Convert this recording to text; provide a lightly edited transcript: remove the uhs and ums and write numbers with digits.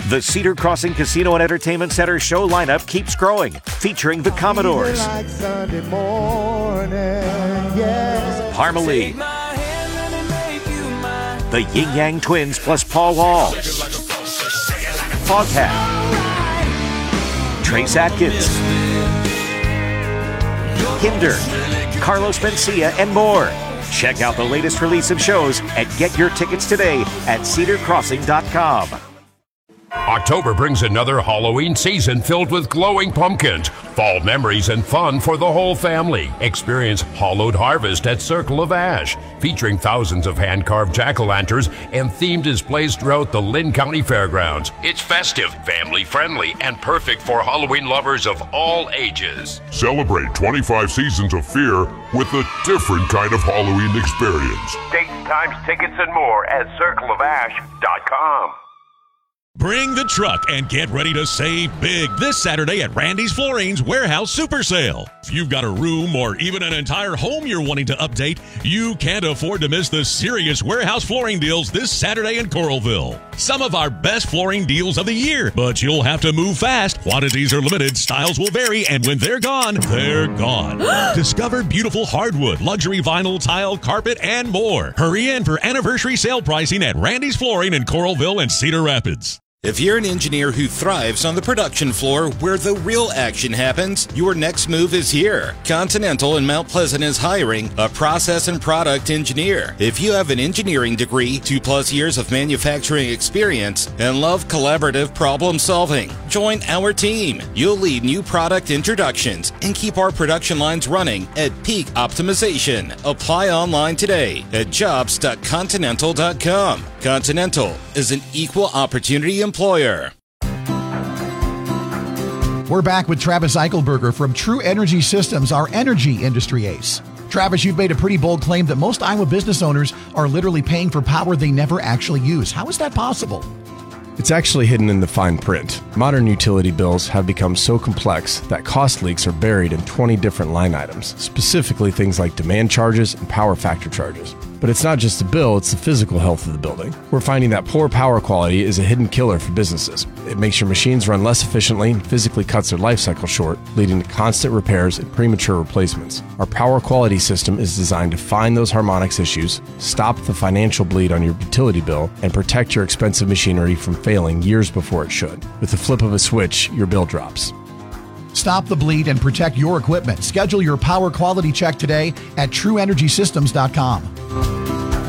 The Cedar Crossing Casino and Entertainment Center show lineup keeps growing, featuring the Commodores, like Sunday morning, yes. Parmalee, the Yin Yang Twins plus Paul Wall, Foghat, Trace Atkins, Hinder, Carlos Mencia, and more. Check out the latest release of shows and get your tickets today at cedarcrossing.com. October brings another Halloween season filled with glowing pumpkins, fall memories, and fun for the whole family. Experience Hollowed Harvest at Circle of Ash, featuring thousands of hand-carved jack-o'-lanterns and themed displays throughout the Lynn County Fairgrounds. It's festive, family-friendly, and perfect for Halloween lovers of all ages. Celebrate 25 seasons of fear with a different kind of Halloween experience. Dates, times, tickets, and more at circleofash.com. Bring the truck and get ready to save big this Saturday at Randy's Flooring's Warehouse Super Sale. If you've got a room or even an entire home you're wanting to update, you can't afford to miss the serious warehouse flooring deals this Saturday in Coralville. Some of our best flooring deals of the year, but you'll have to move fast. Quantities are limited, styles will vary, and when they're gone, they're gone. Discover beautiful hardwood, luxury vinyl, tile, carpet, and more. Hurry in for anniversary sale pricing at Randy's Flooring in Coralville and Cedar Rapids. If you're an engineer who thrives on the production floor where the real action happens, your next move is here. Continental in Mount Pleasant is hiring a process and product engineer. If you have an engineering degree, 2+ years of manufacturing experience, and love collaborative problem solving, join our team. You'll lead new product introductions and keep our production lines running at peak optimization. Apply online today at jobs.continental.com. Continental is an equal opportunity employer. We're back with Travis Eichelberger from True Energy Systems, our energy industry ace. Travis, you've made a pretty bold claim that most Iowa business owners are literally paying for power they never actually use. How is that possible? It's actually hidden in the fine print. Modern utility bills have become so complex that cost leaks are buried in 20 different line items, specifically things like demand charges and power factor charges. But it's not just the bill, it's the physical health of the building. We're finding that poor power quality is a hidden killer for businesses. It makes your machines run less efficiently and physically cuts their life cycle short, leading to constant repairs and premature replacements. Our power quality system is designed to find those harmonics issues, stop the financial bleed on your utility bill, and protect your expensive machinery from failing years before it should. With the flip of a switch, your bill drops. Stop the bleed and protect your equipment. Schedule your power quality check today at TrueEnergySystems.com.